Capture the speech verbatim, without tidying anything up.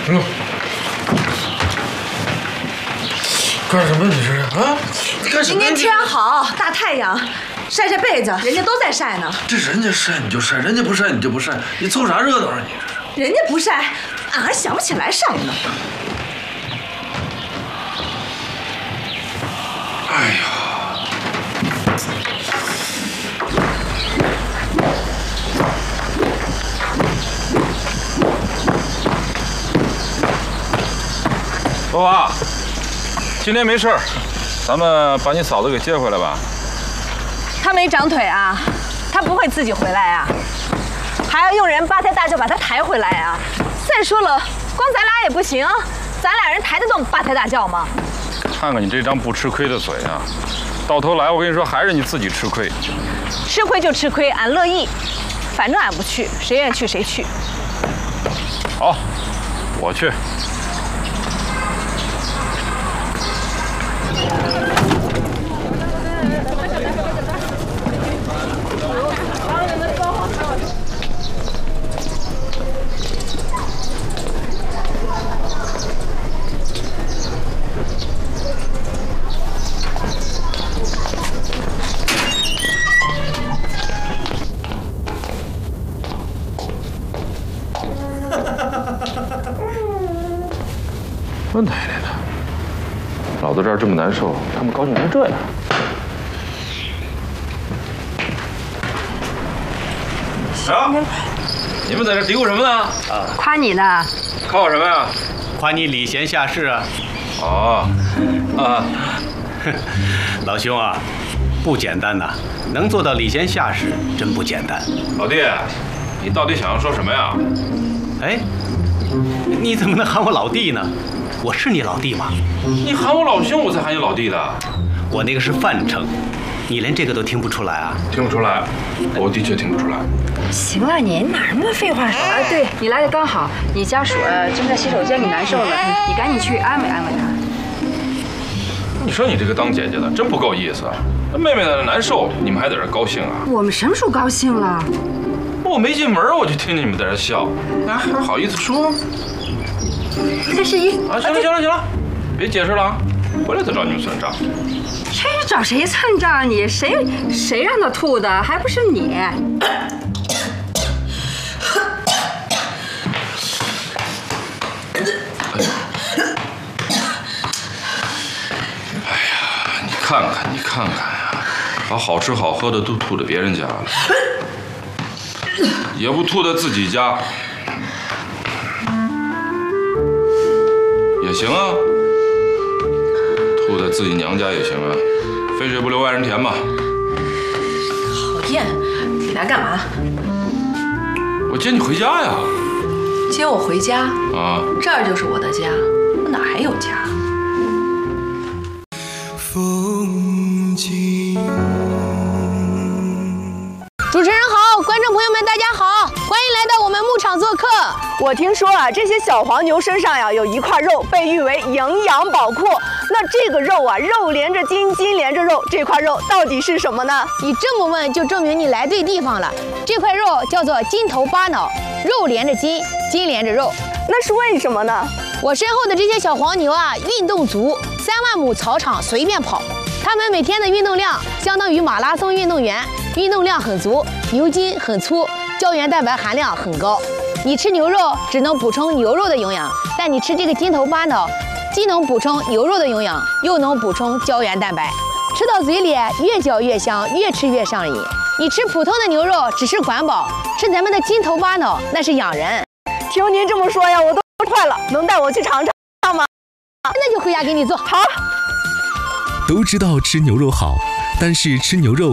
嗯，干什么？你这是啊？干什么？ 今天天好，大太阳，晒晒被子，人家都在晒呢。 这人家晒你就晒，人家不晒你就不晒，你凑啥热闹啊？你这是？ 人家不晒，俺还想不起来晒呢。 哎呀！ 伯华，今天没事儿，咱们把你嫂子给接回来吧。 她没长腿啊，她不会自己回来啊，还要用人八抬大轿把她抬回来啊。再说了，光咱俩也不行，咱俩人抬得动八抬大轿吗？ 看看你这张不吃亏的嘴啊，到头来我跟你说，还是你自己吃亏。 吃亏就吃亏，俺乐意，反正俺不去，谁愿意去谁去。 好，我去。 我奶奶的！老子这儿这么难受，他们高兴成这样。啊！你们在这嘀咕什么呢？ 啊，夸你呢。 夸我什么呀？ 夸你礼贤下士啊！ 哦，啊， 老兄啊，不简单呐，能做到礼贤下士真不简单。 老弟，你到底想要说什么呀？ 哎，你怎么能喊我老弟呢？ 我是你老弟吗？ 你喊我老兄，我才喊你老弟的。 我那个是泛称，你连这个都听不出来啊？ 听不出来，我的确听不出来。 行了，你哪那么多废话说？啊，对你来的刚好，你家属呃正在洗手间里难受了，你赶紧去安慰安慰他。 你说你这个当姐姐的真不够意思，那妹妹在那难受，你们还在这高兴啊？ 我们什么时候高兴了？ 我没进门我就听见你们在这笑，那还好意思说？ 这是一啊，行了行了行了，别解释了啊！回来再找你们算账。 谁找谁算账？你谁谁让他吐的？还不是你？哎呀，你看看你看看呀，把好吃好喝的都吐到别人家了，也不吐在自己家。 也行啊，吐在自己娘家也行啊，肥水不流外人田嘛。 讨厌，你来干嘛？ 我接你回家呀。 接我回家？ 啊， 这儿就是我的家，我哪还有家？ 风景。 主持人好，观众朋友们大家好，欢迎来到我们牧场做客。 我听说啊，这些小黄牛身上呀有一块肉被誉为营养宝库。那这个肉啊，肉连着筋，筋连着肉，这块肉到底是什么呢？ 你这么问，就证明你来对地方了。这块肉叫做筋头巴脑，肉连着筋，筋连着肉。 那是为什么呢？ 我身后的这些小黄牛啊，运动足，三万亩草场随便跑。它们每天的运动量相当于马拉松运动员，运动量很足，牛筋很粗，胶原蛋白含量很高。 你吃牛肉只能补充牛肉的营养，但你吃这个筋头巴脑，既能补充牛肉的营养，又能补充胶原蛋白，吃到嘴里越嚼越香，越吃越上瘾。你吃普通的牛肉只是管饱，吃咱们的筋头巴脑那是养人。 听您这么说呀，我都快了，能带我去尝尝吗？ 那就回家给你做。 好。 都知道吃牛肉好，但是吃牛肉